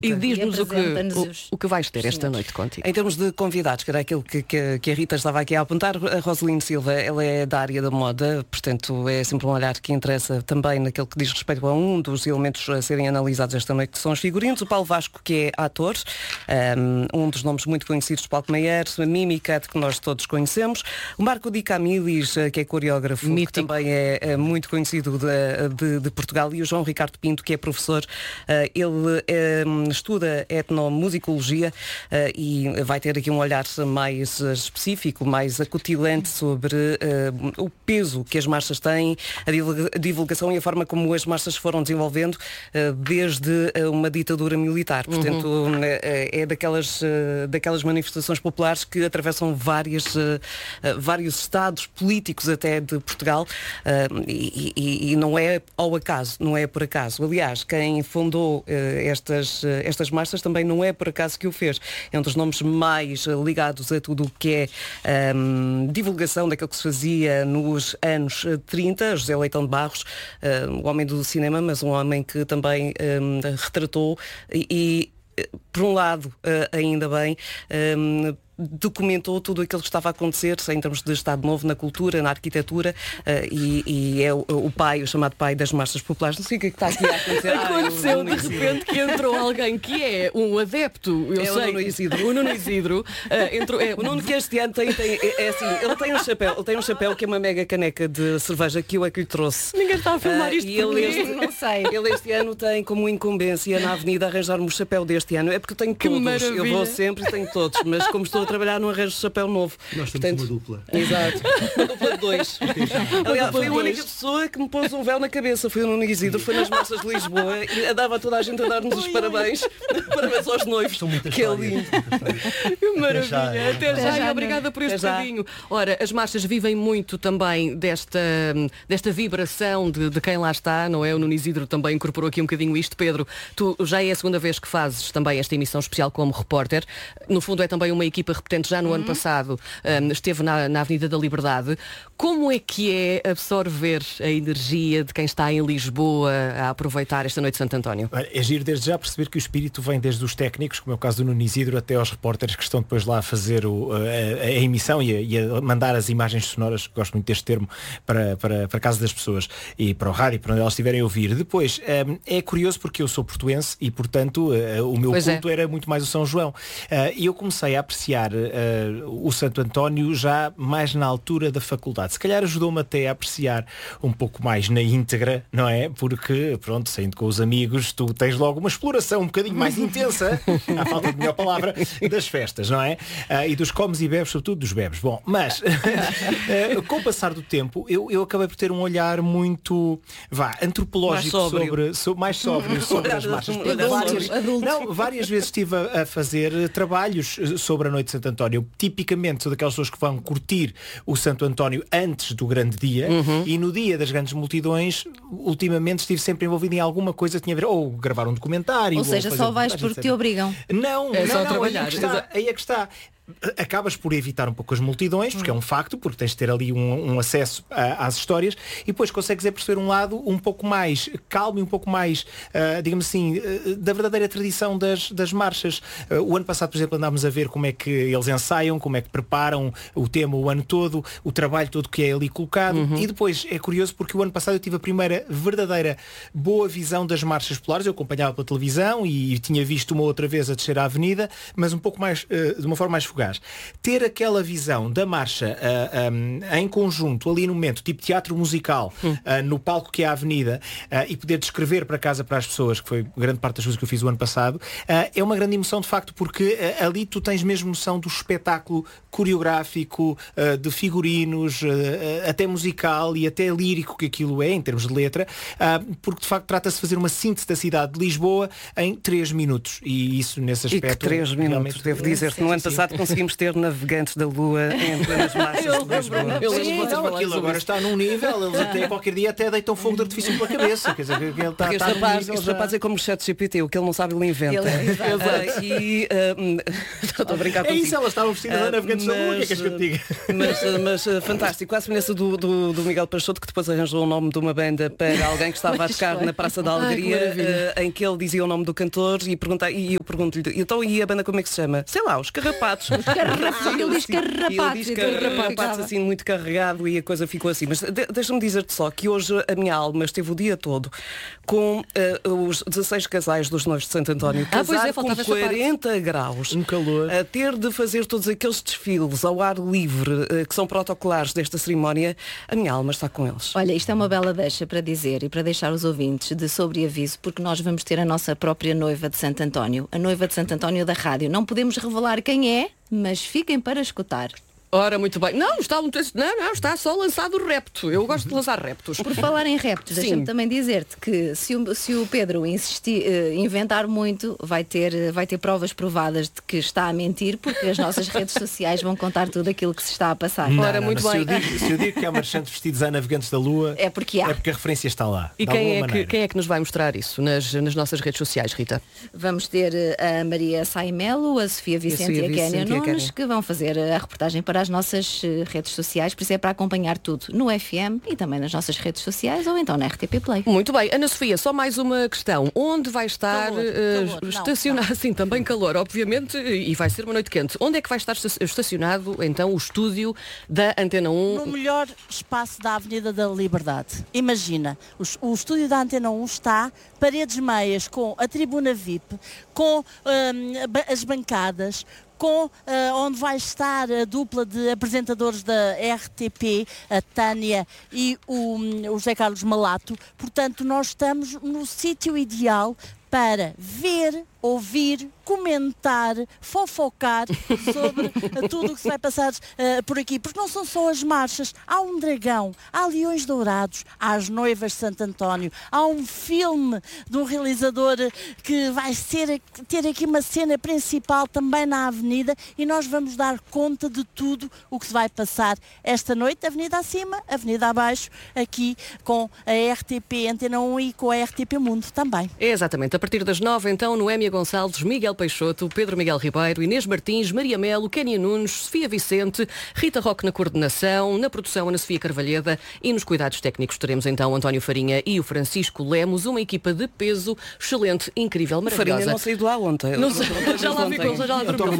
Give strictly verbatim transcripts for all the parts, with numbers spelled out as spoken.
E diz-nos o que, o, o que vais ter esta noite contigo. Em termos de convidados, que era aquilo que, que, que a Rita estava aqui a apontar, a Roseline Silva, ela é da área da moda, portanto é sempre um olhar que interessa também naquilo que diz respeito a um dos elementos a serem analisados esta noite, que são os figurinos. O Paulo Vasco, que é ator, um dos nomes muito conhecidos do Palco Maier, a Mímica, que nós todos conhecemos. O Marco Di Camilis, que é coreógrafo, mítico, que também é, é muito conhecido de, de, de Portugal. E o João Ricardo Pinto, que é professor. Ele é, estuda etnomusicologia uh, e vai ter aqui um olhar mais uh, específico, mais acutilante sobre uh, o peso que as marchas têm, a divulga- a divulgação e a forma como as marchas foram desenvolvendo uh, desde uh, uma ditadura militar. Portanto, uhum. uh, é daquelas, uh, daquelas manifestações populares que atravessam várias, uh, uh, vários estados políticos até de Portugal uh, e, e, e não é ao acaso, não é por acaso. Aliás, quem fundou uh, estas uh, estas marchas também não é por acaso que o fez. É um dos nomes mais ligados a tudo o que é um, divulgação daquilo que se fazia nos anos trinta, José Leitão de Barros, um, o homem do cinema, mas um homem que também um, retratou e, e, por um lado, ainda bem, um, documentou tudo aquilo que estava a acontecer em termos de Estado Novo na cultura, na arquitetura uh, e, e é o, o pai, o chamado pai das marchas populares. Não sei o que é que está aqui a acontecer. Aconteceu ah, de repente que entrou alguém que é um adepto, eu é sei. O Nuno Isidro. O Nuno Isidro. Uh, entrou, é, o Nuno que este ano tem, tem é, é assim, ele tem um chapéu, ele tem um chapéu que é uma mega caneca de cerveja que eu é que lhe trouxe. Ninguém está a filmar uh, isto e ele este, não sei. Ele este ano tem como incumbência na avenida arranjar-me o chapéu deste ano. É porque eu tenho que todos. Maravilha. Eu vou sempre e tenho todos, mas como estou a trabalhar não arranjo chapéu novo. Nós temos uma dupla. Exato. Uma dupla de dois. Aliás, foi a única pessoa que me pôs um véu na cabeça. Foi o Nuno Isidro, foi nas marchas de Lisboa e dava a toda a gente a dar-nos os parabéns. Parabéns aos noivos. Que é lindo. Que maravilha. Até já e obrigada por este bocadinho. Ora, as marchas vivem muito também desta, desta vibração de, de quem lá está, não é? O Nuno Isidro também incorporou aqui um bocadinho isto. Pedro, tu já é a segunda vez que fazes também esta emissão especial como repórter. No fundo é também uma equipa repetente já no uhum. ano passado. Um, esteve na, na Avenida da Liberdade. Como é que é absorver a energia de quem está em Lisboa a aproveitar esta noite de Santo António? É giro desde já perceber que o espírito vem desde os técnicos, como é o caso do Nuno Isidro, até aos repórteres que estão depois lá a fazer o, a, a emissão e a, e a mandar as imagens sonoras, gosto muito deste termo, para, para, para a casa das pessoas e para o rádio, para onde elas estiverem a ouvir. Depois, um, é curioso porque eu sou portuense e, portanto, uh, o meu pois culto é. era muito mais o São João. Uh, e eu comecei a apreciar uh, o Santo António já mais na altura da faculdade. Se calhar ajudou-me até a apreciar um pouco mais na íntegra, não é? Porque, pronto, saindo com os amigos, tu tens logo uma exploração um bocadinho mais intensa, à falta de melhor palavra, das festas, não é? Uh, e dos comes e bebes, sobretudo dos bebes. Bom, mas uh, com o passar do tempo, eu, eu acabei por ter um olhar muito, vá, antropológico mais sobre, so, mais sóbrio sobre as marchas. Várias, não, várias vezes estive a, a fazer trabalhos sobre a noite de Santo António. Tipicamente sou daquelas pessoas que vão curtir o Santo António antes do grande dia uhum. e no dia das grandes multidões, ultimamente estive sempre envolvido em alguma coisa que tinha a ver, ou gravar um documentário. Ou seja, ou só vais porque etcétera te obrigam. Não, é não, só não, trabalhar. Aí é que está. Aí é que está. Acabas por evitar um pouco as multidões, porque é um facto, porque tens de ter ali um, um acesso a, às histórias e depois consegues é perceber um lado um pouco mais calmo e um pouco mais, uh, digamos assim, uh, da verdadeira tradição das, das marchas. Uh, o ano passado, por exemplo, andámos a ver como é que eles ensaiam, como é que preparam o tema o ano todo, o trabalho todo que é ali colocado uhum. e depois é curioso porque o ano passado eu tive a primeira verdadeira boa visão das marchas populares. Eu acompanhava pela televisão e, e tinha visto uma outra vez a descer a avenida, mas um pouco mais, uh, de uma forma mais fugaz. Ter aquela visão da marcha uh, um, em conjunto, ali no momento, tipo teatro musical, hum. uh, no palco que é a avenida, uh, e poder descrever para casa para as pessoas, que foi grande parte das coisas que eu fiz o ano passado, uh, é uma grande emoção de facto, porque uh, ali tu tens mesmo noção do espetáculo coreográfico, uh, de figurinos, uh, até musical e até lírico que aquilo é, em termos de letra, uh, porque de facto trata-se de fazer uma síntese da cidade de Lisboa em três minutos. E isso nesse aspecto... E que três minutos, devo dizer que no ano passado conseguimos ter navegantes da Lua em plenas marchas de Lisboa. Eu lembro, Sim, não, aquilo agora está num nível, eles até qualquer dia até deitam fogo de artifício pela cabeça. Quer dizer, que ele está, Porque este está rapaz, nível, este rapaz é como o chat G P T, o que ele não sabe ele inventa. Ele, uh, e uh, estou a brincar é contigo. isso, elas estavam vestidas uh, navegantes da Lua, o que é que és que eu te diga? Mas, mas uh, fantástico, quase semelhança do, do, do Miguel Peixoto, que depois arranjou o nome de uma banda para alguém que estava a tocar na Praça da Alegria, Ai, uh, em que ele dizia o nome do cantor e, pergunta, e eu pergunto-lhe, então e a banda como é que se chama? Sei lá, os Carrapatos. Os Carrapatos. Ele diz Carrapatos. Ele diz Carrapatos assim muito carregado e a coisa ficou assim. Mas de, deixa-me dizer-te só que hoje a minha alma esteve o dia todo com uh, os dezasseis casais dos noivos de Santo António, ah, casar é, com quarenta graus, um calor, a ter de fazer todos aqueles desfiles ao ar livre uh, que são protocolares desta cerimónia. A minha alma está com eles. Olha, isto é uma bela deixa para dizer e para deixar os ouvintes de sobreaviso, porque nós vamos ter a nossa própria noiva de Santo António, a noiva de Santo António da rádio. Não podemos revelar quem é, mas fiquem para escutar. Ora, muito bem. Não, está, não, não, está só lançado o repto. Eu gosto de lançar reptos. Por falar em reptos, deixa-me também dizer-te que se o, se o Pedro insistir, uh, inventar muito, vai ter, vai ter provas provadas de que está a mentir, porque as nossas redes sociais vão contar tudo aquilo que se está a passar. Não, Ora, não, muito não. bem. Se eu, digo, se eu digo que há marchantes vestidos a navegantes da Lua, é porque há. É porque a referência está lá. E quem é, que, quem é que nos vai mostrar isso nas, nas nossas redes sociais, Rita? Vamos ter a Maria Saimelo, a Sofia Vicente e a, a Kénia Nunes, que vão fazer a reportagem para as nossas redes sociais, por isso é para acompanhar tudo no F M e também nas nossas redes sociais ou então na R T P Play. Muito bem. Ana Sofia, só mais uma questão. Onde vai estar calor, uh, calor. estacionado? Sim, também calor, obviamente, e vai ser uma noite quente. Onde é que vai estar estacionado então o estúdio da Antena um? No melhor espaço da Avenida da Liberdade. Imagina, o, o estúdio da Antena um está paredes meias com a tribuna V I P, com um, as bancadas, com uh, onde vai estar a dupla de apresentadores da R T P, a Tânia e o, o José Carlos Malato. Portanto, nós estamos no sítio ideal para ver, ouvir, comentar, fofocar sobre uh, tudo o que se vai passar uh, por aqui. Porque não são só as marchas, há um dragão, há leões dourados, há as noivas de Santo António, há um filme de um realizador que vai ser, ter aqui uma cena principal também na avenida e nós vamos dar conta de tudo o que se vai passar esta noite, avenida acima, avenida abaixo, aqui com a R T P Antena um e com a R T P Mundo também. É exatamente, a partir das nove, então, Noémia Gonçalves, Miguel Peixoto, Pedro Miguel Ribeiro, Inês Martins, Maria Melo, Kénia Nunes, Sofia Vicente, Rita Roque na coordenação, na produção Ana Sofia Carvalheda e nos cuidados técnicos teremos então António Farinha e o Francisco Lemos, uma equipa de peso excelente, incrível, maravilhosa. Farinha não saiu de lá ontem. Não sei, já lá ficou, já lá dormiu.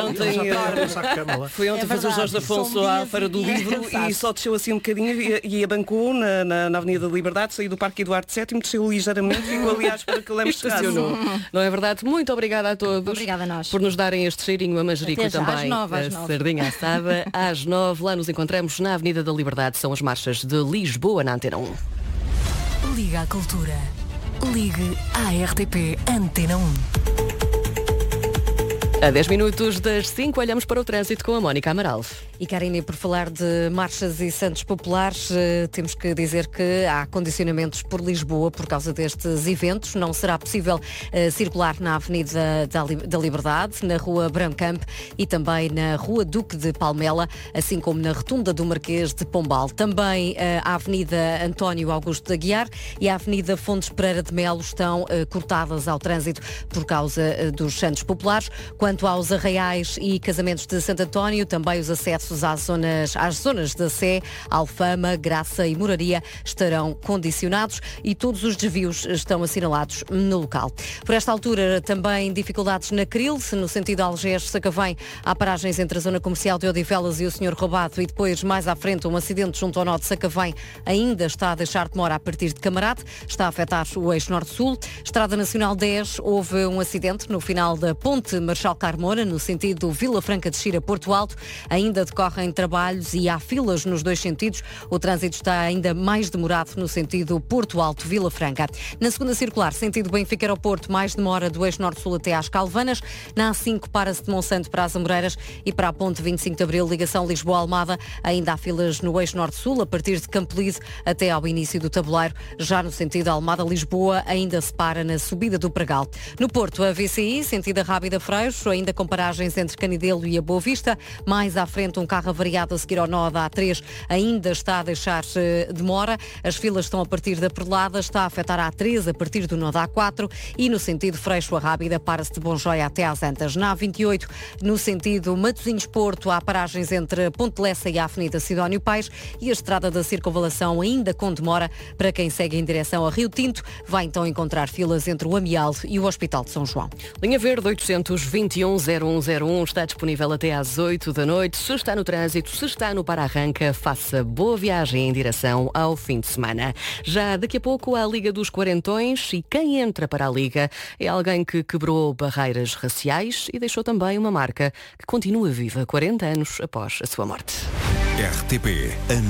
Foi ontem fazer o Jorge Afonso à Feira do Livro e só desceu assim um bocadinho e, e abancou na, na, na Avenida da Liberdade, saiu do Parque Eduardo sétimo, desceu ligeiramente, ficou aliás para que o Lemos chegasse. Não é verdade? Muito obrigada a todos. Obrigada a nós. Por nos darem este cheirinho a manjerico e também às nove, às a nove. sardinha assada. Às nove, lá nos encontramos na Avenida da Liberdade. São as marchas de Lisboa na Antena um. Liga à Cultura. Ligue à R T P Antena um. A dez minutos das cinco, olhamos para o trânsito com a Mónica Amaral. E Karine, por falar de marchas e santos populares, eh, temos que dizer que há condicionamentos por Lisboa por causa destes eventos. Não será possível eh, circular na Avenida da, da Liberdade, na Rua Brancamp e também na Rua Duque de Palmela, assim como na Rotunda do Marquês de Pombal. Também eh, a Avenida António Augusto de Aguiar e a Avenida Fontes Pereira de Melo estão eh, cortadas ao trânsito por causa eh, dos santos populares. Quanto aos arraiais e casamentos de Santo António, também os acessos às zonas, às zonas da Sé, Alfama, Graça e Moraria estarão condicionados e todos os desvios estão assinalados no local. Por esta altura, também dificuldades na Cril, no sentido Algés-Sacavém, há paragens entre a zona comercial de Odivelas e o senhor Roubado e depois, mais à frente, um acidente junto ao nó de Sacavém ainda está a deixar demora a partir de Camarate, está a afetar o eixo norte-sul. Estrada Nacional dez, houve um acidente no final da Ponte Marchal Carmona, no sentido Vila Franca de Xira, Porto Alto. Ainda decorrem trabalhos e há filas nos dois sentidos. O trânsito está ainda mais demorado no sentido Porto Alto, Vila Franca. Na segunda circular, sentido Benfica Aeroporto, mais demora do eixo norte-sul até às Calvanas. Na A cinco, para-se de Monsanto para as Amoreiras e para a Ponte vinte e cinco de Abril, ligação Lisboa-Almada. Ainda há filas no eixo norte-sul, a partir de Campolide até ao início do tabuleiro. Já no sentido Almada-Lisboa, ainda se para na subida do Pregal. No Porto, a V C I, sentido Rábida Freios, ainda com paragens entre Canidelo e a Boa Vista. Mais à frente, um carro avariado a seguir ao nó da A três ainda está a deixar demora. As filas estão a partir da Perlada, está a afetar a A três a partir do nó da A quatro e no sentido Freixo a Rábida para-se de Bonjoia até às Antas. Na A vinte e oito, no sentido Matosinhos-Porto, há paragens entre Ponte Lessa e a Avenida Sidónio Pais e a estrada da Circunvalação ainda com demora para quem segue em direção a Rio Tinto. Vai então encontrar filas entre o Amial e o Hospital de São João. Linha Verde oitocentos e vinte e um, zero um zero um está disponível até às oito da noite. Se está no trânsito, se está no para-arranca, faça boa viagem em direção ao fim de semana. Já daqui a pouco há a Liga dos Quarentões e quem entra para a Liga é alguém que quebrou barreiras raciais e deixou também uma marca que continua viva quarenta anos após a sua morte. R T P